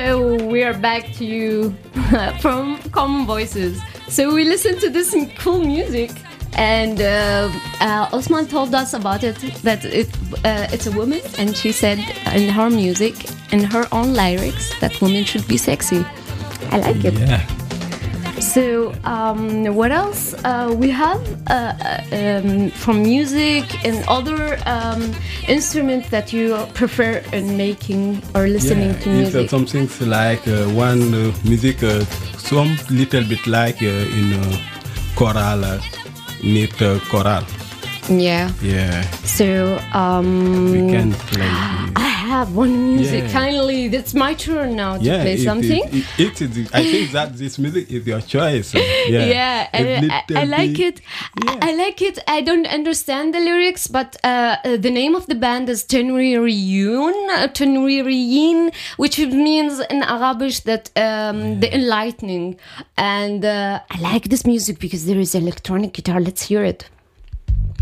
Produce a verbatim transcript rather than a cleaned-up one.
So we are back to you from Common Voices. So we listened to this cool music, and uh, uh, Osman told us about it, that it uh, it's a woman, and she said in her music, in her own lyrics, that women should be sexy. I like it. Yeah. So, um, what else uh, we have uh, um, from music and other um, instruments that you prefer in making or listening yeah, to music? It's uh, something like uh, one uh, music, uh, some little bit like uh, in uh, choral, uh, neat uh, choral. Yeah. Yeah. So, um, we can play. I have one music. Yeah. Finally, it's my turn now to yeah, play it, something. It, it, it is. I think that this music is your choice. Uh, yeah, yeah and I, I like bit, it. yeah. I, I like it. I don't understand the lyrics, but uh, uh, the name of the band is Tenwiriyun, uh, Tenwiriyin, which means in Arabic that um, yeah. the enlightening. And uh, I like this music because there is electronic guitar. Let's hear it.